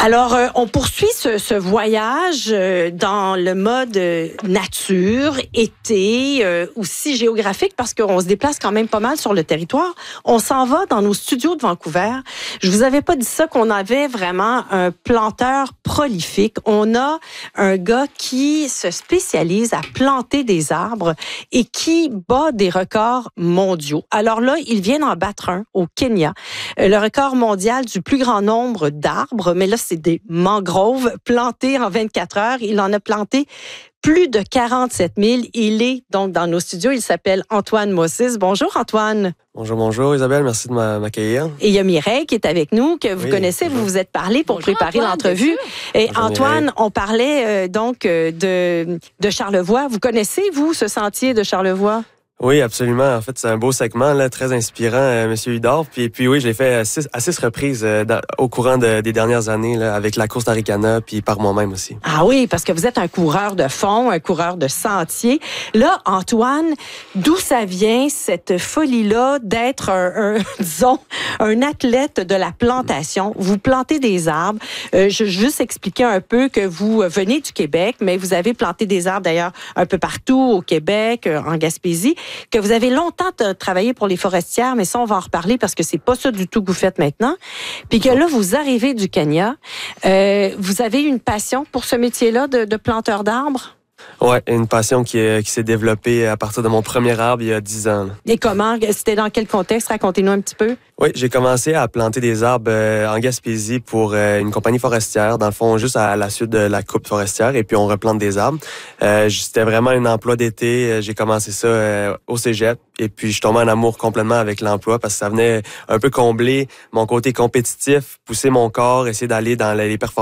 Alors, on poursuit ce voyage dans le mode nature, été, aussi géographique, parce qu'on se déplace quand même pas mal sur le territoire. On s'en va dans nos studios de Vancouver. Je vous avais pas dit ça, qu'on avait vraiment un planteur prolifique. On a un gars qui se spécialise à planter des arbres et qui bat des records mondiaux. Alors là, il vient d'en battre un au Kenya. Le record mondial du plus grand nombre d'arbres, mais là, c'est des mangroves plantées en 24 heures. Il en a planté plus de 47 000. Il est donc dans nos studios. Il s'appelle Antoine Mossis. Bonjour, Antoine. Bonjour Isabelle, merci de m'accueillir. Et il y a Mireille qui est avec nous, que vous connaissez, bonjour. Vous vous êtes parlé pour préparer Antoine, l'entrevue. Et bonjour, Antoine, Mireille. On parlait donc de Charlevoix. Vous connaissez, vous, ce sentier de Charlevoix? Oui, absolument. En fait, c'est un beau segment, là, très inspirant, Monsieur Hudard. Puis oui, je l'ai fait à six reprises au courant des dernières années, là, avec la course d'Aricana, puis par moi-même aussi. Ah oui, parce que vous êtes un coureur de fond, un coureur de sentier. Là, Antoine, d'où ça vient, cette folie-là d'être disons, un athlète de la plantation? Vous plantez des arbres. Je vais juste expliquer un peu que vous venez du Québec, mais vous avez planté des arbres, d'ailleurs, un peu partout au Québec, en Gaspésie, que vous avez longtemps travaillé pour les forestières, mais ça, on va en reparler parce que c'est pas ça du tout que vous faites maintenant. Puis que là, vous arrivez du Kenya. Vous avez une passion pour ce métier-là de planteur d'arbres? Ouais, une passion qui s'est développée à partir de mon premier arbre il y a 10 ans. Là. Et comment? C'était dans quel contexte? Racontez-nous un petit peu. Oui, j'ai commencé à planter des arbres en Gaspésie pour une compagnie forestière, dans le fond, juste à la suite de la coupe forestière, et puis on replante des arbres. C'était vraiment un emploi d'été. J'ai commencé ça au cégep, et puis je tombais en amour complètement avec l'emploi parce que ça venait un peu combler mon côté compétitif, pousser mon corps, essayer d'aller dans les performances